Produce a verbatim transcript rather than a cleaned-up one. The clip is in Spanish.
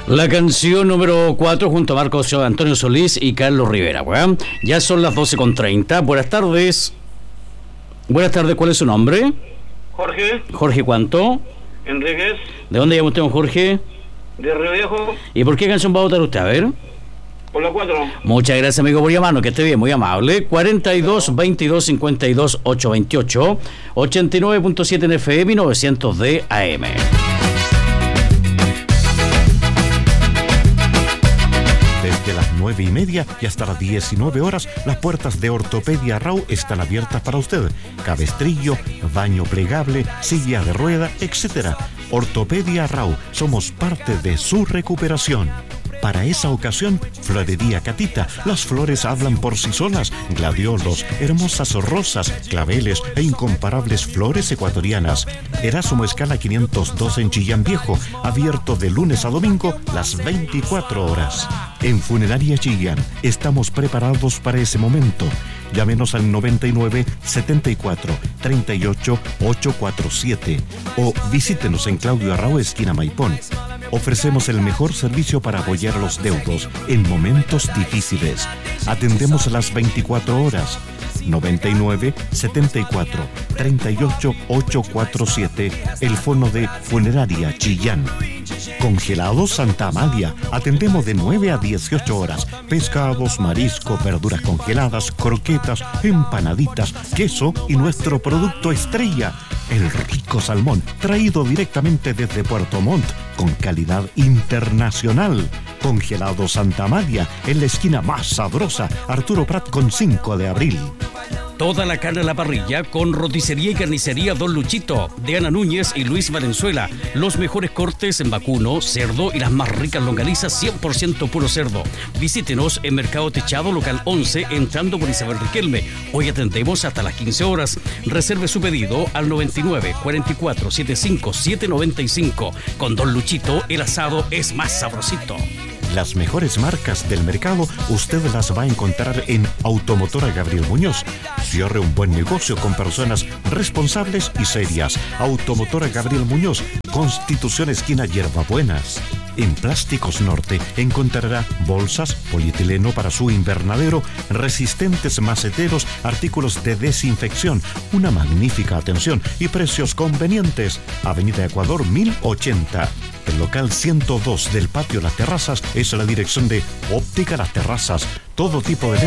La canción número cuatro junto a Marcos Antonio Solís y Carlos Rivera, ¿verdad? Ya son las doce con treinta. Buenas tardes. Buenas tardes, ¿cuál es su nombre? Jorge. Jorge, ¿cuánto? Enríquez. ¿De dónde llama usted, don Jorge? De Río Viejo. ¿Y por qué canción va a votar usted? A ver. Por la cuatro. Muchas gracias, amigo, por llamarnos, que esté bien, muy amable. cuarenta y dos, veintidós, cincuenta y dos, ochocientos veintiocho, ochenta y nueve punto siete en F M y novecientos de A M. Desde las nueve y media y hasta las diecinueve horas, las puertas de Ortopedia Rau están abiertas para usted. Cabestrillo, baño plegable, silla de rueda, etcétera. Ortopedia Rau, somos parte de su recuperación. Para esa ocasión, Florería Catita. Las flores hablan por sí solas. Gladiolos, hermosas rosas, claveles e incomparables flores ecuatorianas. Erasmo Escala quinientos dos en Chillán Viejo. Abierto de lunes a domingo, las veinticuatro horas. En Funeraria Chillán, estamos preparados para ese momento. Llámenos al noventa y nueve, setenta y cuatro, treinta y ocho, ochocientos cuarenta y siete o visítenos en Claudio Arrao, esquina Maipón. Ofrecemos el mejor servicio para apoyar a los deudos en momentos difíciles. Atendemos las veinticuatro horas. noventa y nueve, setenta y cuatro, treinta y ocho, ochocientos cuarenta y siete, el fono de Funeraria Chillán. Congelados Santa Amalia, atendemos de nueve a dieciocho horas. Pescados, marisco, verduras congeladas, croquetas, empanaditas, queso y nuestro producto estrella, el rico salmón, traído directamente desde Puerto Montt, con calidad internacional. Congelados Santa Amalia, en la esquina más sabrosa, Arturo Prat con cinco de abril. Toda la carne a la parrilla con roticería y carnicería Don Luchito, de Ana Núñez y Luis Valenzuela. Los mejores cortes en vacuno, cerdo y las más ricas longanizas cien por ciento puro cerdo. Visítenos en Mercado Techado, local once, entrando por Isabel Riquelme. Hoy atendemos hasta las quince horas. Reserve su pedido al noventa y nueve, cuarenta y cuatro, setenta y cinco, setecientos noventa y cinco. Con Don Luchito, el asado es más sabrosito. Las mejores marcas del mercado usted las va a encontrar en Automotora Gabriel Muñoz. Cierre un buen negocio con personas responsables y serias. Automotora Gabriel Muñoz, Constitución esquina Hierbabuenas. En Plásticos Norte encontrará bolsas, polietileno para su invernadero, resistentes maceteros, artículos de desinfección, una magnífica atención y precios convenientes. Avenida Ecuador mil ochenta. El local ciento dos del patio Las Terrazas es la dirección de Óptica Las Terrazas. Todo tipo de